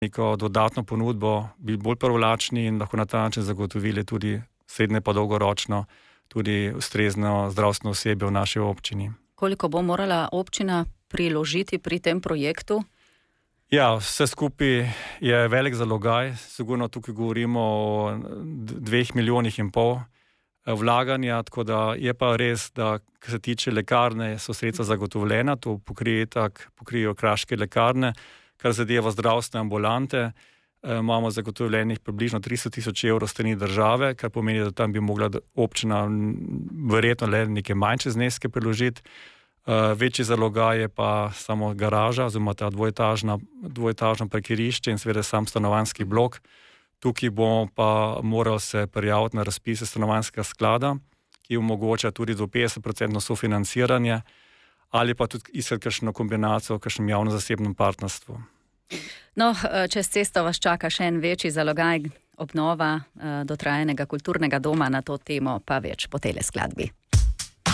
neko dodatno ponudbo, bili bolj privlačni in lahko na ta način zagotovili tudi srednje pa dolgoročno tudi ustrezno zdravstveno osebje v naši občini. Koliko bo morala občina priložiti pri tem projektu? Ja, vse skupaj je velik zalogaj. Sigurno tukaj govorimo o 2,5 milijona vlaganja, tako da je pa res, da kar se tiče lekarne, so sredstva zagotovljena, to pokrijejo kraške lekarne, kar zadeva zdravstvene ambulante. Imamo zagotovljenih približno 300 000 strani države, kar pomeni, da tam bi mogla občina verjetno le neke manjše zneske priložiti. Večji zalogaj je pa samo garaža, oziroma ta dvoetažno parkirišče in seveda sam stanovanjski blok. Tukaj bomo pa morali se prijaviti na razpise stanovanjskega sklada, ki omogoča tudi do 50% sofinanciranje, ali pa tudi iskati kakšno kombinacijo v kakšnem javno-zasebnem partnerstvu. No, čez cesto vas čaka še en večji zalogaj, obnova dotrajanega kulturnega doma, na to temo pa več po tele skladbi.